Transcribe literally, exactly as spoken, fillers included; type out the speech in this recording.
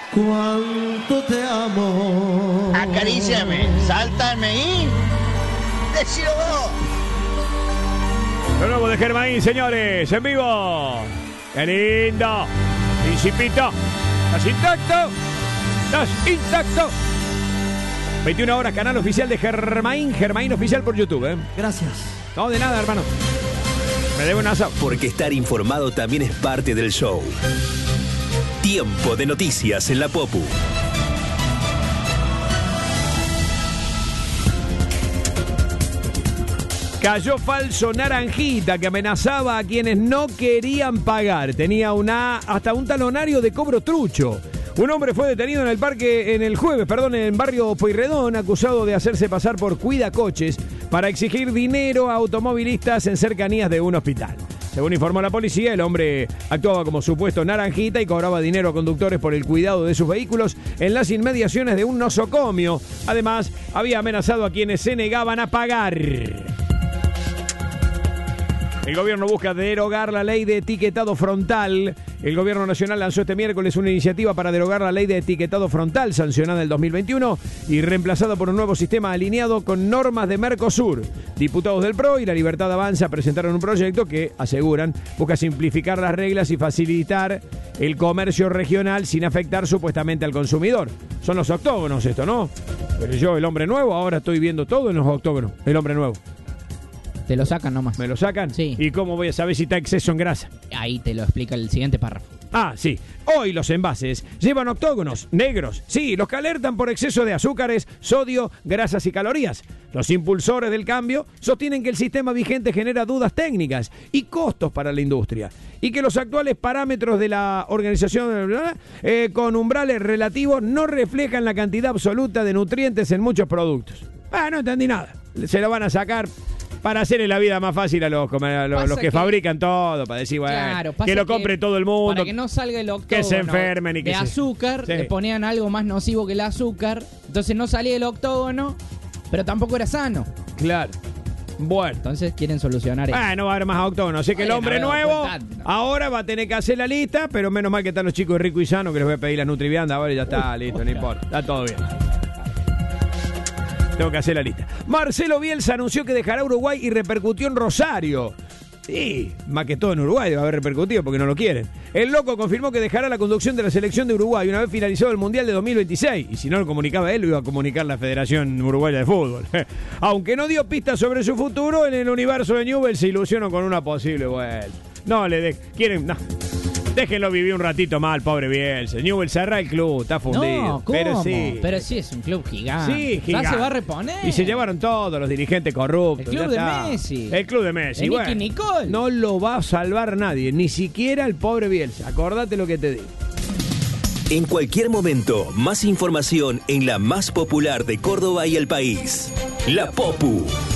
cuánto te amo. Acaríciame, sáltame y decilo vos. Lo nuevo de Germain, señores, en vivo. ¡Qué lindo! Principito, ¿estás intacto? ¿Estás intacto? veintiuna horas, canal oficial de Germain, Germain oficial por YouTube, ¿eh? Gracias. No, de nada, hermano. Me debo un asado. Porque estar informado también es parte del show. Tiempo de noticias en la Popu. Cayó falso Naranjita que amenazaba a quienes no querían pagar. Tenía una hasta un talonario de cobro trucho. Un hombre fue detenido en el parque, en el jueves, perdón, en barrio Pueyrredón, acusado de hacerse pasar por cuidacoches para exigir dinero a automovilistas en cercanías de un hospital. Según informó la policía, el hombre actuaba como supuesto Naranjita y cobraba dinero a conductores por el cuidado de sus vehículos en las inmediaciones de un nosocomio. Además, había amenazado a quienes se negaban a pagar. El gobierno busca derogar la ley de etiquetado frontal. El gobierno nacional lanzó este miércoles una iniciativa para derogar la ley de etiquetado frontal sancionada en el dos mil veintiuno y reemplazada por un nuevo sistema alineado con normas de Mercosur. Diputados del P R O y La Libertad Avanza presentaron un proyecto que, aseguran, busca simplificar las reglas y facilitar el comercio regional sin afectar supuestamente al consumidor. Son los octógonos esto, ¿no? Pero yo, el hombre nuevo, ahora estoy viendo todo en los octógonos. El hombre nuevo. Te lo sacan nomás. ¿Me lo sacan? Sí. ¿Y cómo voy a saber si está exceso en grasa? Ahí te lo explica el siguiente párrafo. Ah, sí. Hoy los envases llevan octógonos negros. Sí, los que alertan por exceso de azúcares, sodio, grasas y calorías. Los impulsores del cambio sostienen que el sistema vigente genera dudas técnicas y costos para la industria. Y que los actuales parámetros de la organización eh, con umbrales relativos no reflejan la cantidad absoluta de nutrientes en muchos productos. Ah, no entendí nada. Se lo van a sacar para hacerle la vida más fácil a los, a los, los que, que fabrican todo, para decir, bueno, claro, que lo compre que, todo el mundo. Para que no salga el octógono que se enfermen y que de se... azúcar, sí. Le ponían algo más nocivo que el azúcar, entonces no salía el octógono, pero tampoco era sano. Claro. Bueno. Entonces quieren solucionar eso. Ah, no va a haber más octógonos. Así que el hombre no, nuevo cuenta, no. ahora va a tener que hacer la lista, pero menos mal que están los chicos de Rico y Sano, que les voy a pedir la Nutrivianda ahora y ya está, uh, listo, uh, no importa. Está todo bien. Tengo que hacer la lista. Marcelo Bielsa anunció que dejará Uruguay y repercutió en Rosario. Sí, más que todo en Uruguay debe haber repercutido porque no lo quieren. El loco confirmó que dejará la conducción de la selección de Uruguay una vez finalizado el Mundial de dos mil veintiséis. Y si no lo comunicaba él, lo iba a comunicar la Federación Uruguaya de Fútbol. Aunque no dio pistas sobre su futuro, en el universo de Newell's se ilusionó con una posible vuelta. No le de... quieren... No. Déjenlo vivir un ratito más al pobre Bielsa. Newell's cerra el club, está fundido. No, ¿cómo? Pero sí. Pero sí es un club gigante. Sí, gigante. Ya se va a reponer. Y se llevaron todos los dirigentes corruptos. El club de Messi. El club de Messi. El bueno, Nicky Nicole. No lo va a salvar nadie, ni siquiera el pobre Bielsa. Acordate lo que te digo. En cualquier momento, más información en la más popular de Córdoba y el país. La Popu.